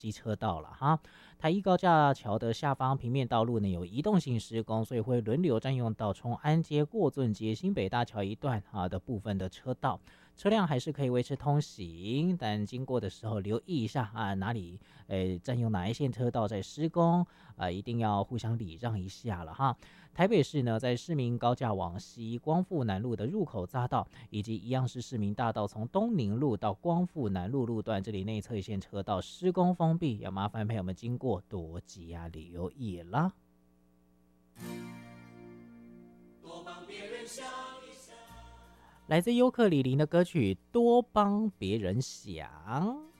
机车道了哈。台一高架桥的下方平面道路呢有移动性施工，所以会轮流占用到从安街、过圳街、新北大桥一段的部分的车道。车辆还是可以维持通行，但经过的时候留意一下哪里占用哪一线车道在施工一定要互相礼让一下了哈。台北市呢，在市民高架往西光复南路的入口匝道，以及一样是市民大道从东宁路到光复南路路段，这里内侧一线车道施工封闭，要麻烦朋友们经过多加留意啦。多帮别人想一想，来自尤克里里的歌曲《多帮别人想》。